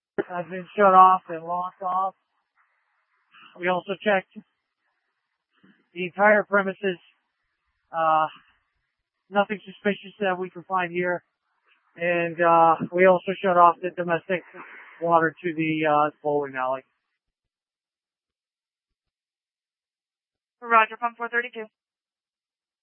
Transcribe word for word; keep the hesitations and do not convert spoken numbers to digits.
has been shut off and locked off. We also checked the entire premises. Uh, nothing suspicious that we could find here. And, uh, we also shut off the domestic water to the, uh, bowling alley. Roger, pump four thirty-two.